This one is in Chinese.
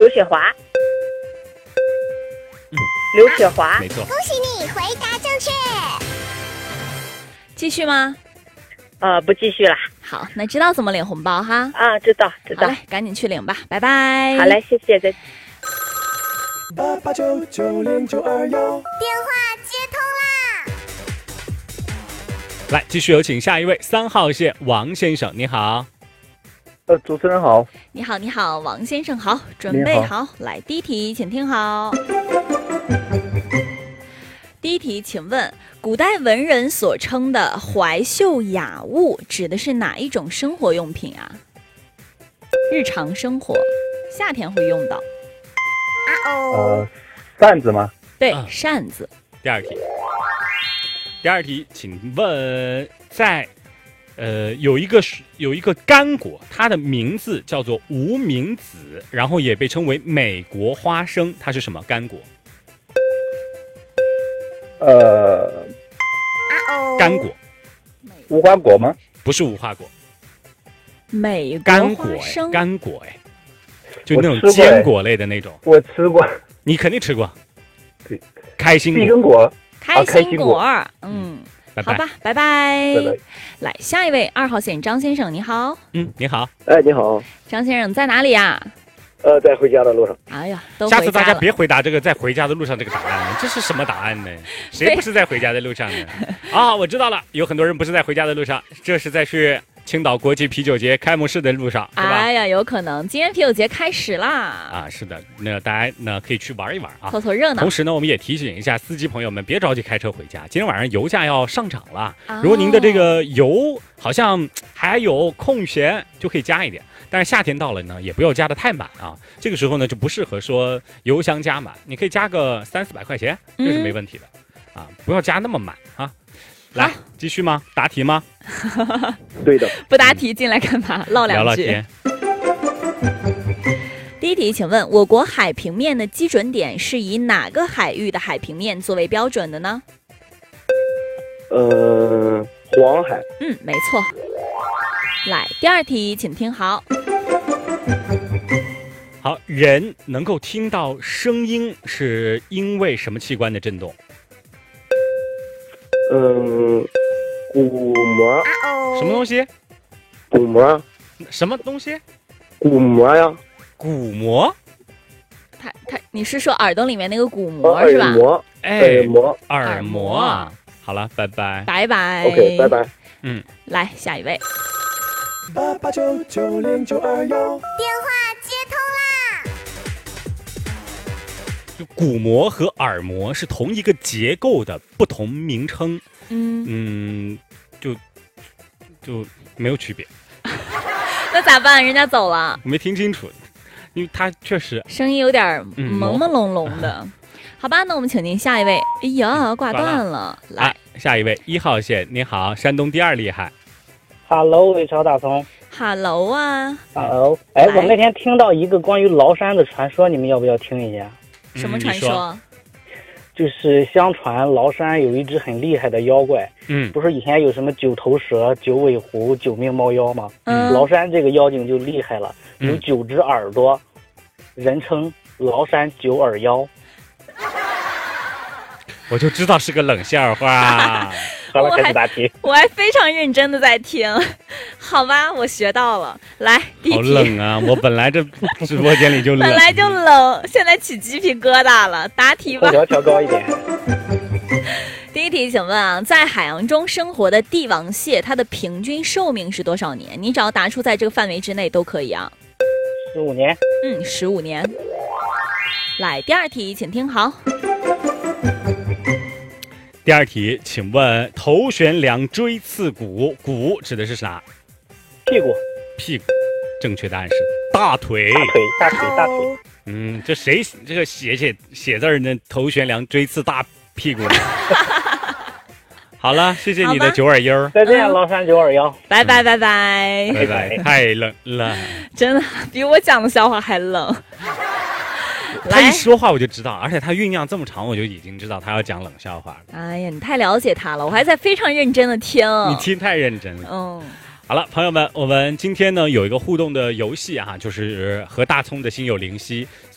雪华。刘雪华， 没错。 恭喜你回答正确。 继续吗？ 不继续了。 好，那知道怎么领红包哈？ 知道。 好嘞，赶紧去领吧，拜拜。 好嘞，谢谢，再见。 88990921，电话接通啦！ 来，继续有请下一位3号线王先生，你好。 主持人好。 你好，你好，王先生好，准备好，来第一题，请听好。第一题，请问古代文人所称的怀袖雅物指的是哪一种生活用品啊？日常生活，夏天会用到。 扇子吗？ 对，扇子。 第二题，请问在有一个干果，它的名字叫做无名子，然后也被称为美国花生，它是什么干果？干果。 无花果吗？ 不是无花果， 美国干果花生。 干果就那种坚果类的那种。 我吃过。 你肯定吃过。 对， 开心果。 碧根果。 开心果。 拜拜。 好吧，拜拜。 拜拜。 来，下一位2号线张先生，你好。 你好。 你好。 张先生在哪里呀？ 在回家的路上。 哎呀，都回家了。 下次大家别回答这个在回家的路上这个答案了，这是什么答案呢？谁不是在回家的路上呢？我知道了，有很多人不是在回家的路上，这是在去青岛国际啤酒节开幕式的路上，是吧？ 哎呀，有可能今天啤酒节开始啦！ 是的，那大家呢可以去玩一玩啊， 凑凑热闹。 同时呢，我们也提醒一下司机朋友们，别着急开车回家。今天晚上油价要上涨了，如果您的这个油好像还有空闲，就可以加一点。但是夏天到了呢，也不要加得太满啊。这个时候呢，就不适合说油箱加满，你可以加个300-400块钱，这是没问题的不要加那么满啊。来，继续吗？答题吗？ 对的。 不答题进来干嘛？唠两句。 聊天。 第一题，请问我国海平面的基准点是以哪个海域的海平面作为标准的呢？ 黄海。 没错。来，第二题，请听好。 好，人能够听到声音是因为什么器官的震动？ 鼓膜。 什么东西？ 鼓膜。 什么东西？ 鼓膜呀。 鼓膜？ 你是说耳朵里面那个鼓膜是吧？ 耳膜。 好了，拜拜。 拜拜。 OK， 拜拜。 来，下一位。 88990921，电话接通啦！ 就鼓膜和耳膜是同一个结构的不同名称，就没有区别。 那咋办？人家走了， 我没听清楚，因为他确实声音有点朦朦胧胧的。好吧，那我们请进下一位。哎呀，挂断了。来， 下一位1号线，你好，山东第2厉害。 Hello， 魏超大葱。 Hello 啊。 Hello， 我那天听到一个关于崂山的传说，你们要不要听一下？ 什么传说？ 就是相传崂山有一只很厉害的妖怪，不是以前有什么9头蛇、9尾狐、9命猫妖吗？崂山这个妖精就厉害了，有9只耳朵，人称崂山9耳妖。 我就知道是个冷笑话。 好了，开始答题。 我还非常认真的在听，好吧，我学到了。来，第一题。 好冷啊！我本来这直播间里就冷， 本来就冷，现在起鸡皮疙瘩了。答题吧。 空调调高一点。 第一题，请问啊，在海洋中生活的帝王蟹，它的平均寿命是多少年？你只要答出在这个范围之内都可以啊。 15年。 15年。来，第二题，请听好。 第二题，请问头悬梁锥刺股，股指的是啥？ 屁股。 屁股，正确答案是大腿。 大腿。 这谁这个写字儿呢？头悬梁锥刺大屁股呢？好了，谢谢你的9耳优。 再见，崂山9耳妖。 拜拜。 拜拜。太冷了， 真的比我讲的笑话还冷。 他一说话我就知道，而且他酝酿这么长，我就已经知道他要讲冷笑话了。 哎呀，你太了解他了，我还在非常认真的听。 你听太认真了。好了，朋友们，我们今天呢有一个互动的游戏就是和大葱的心有灵犀。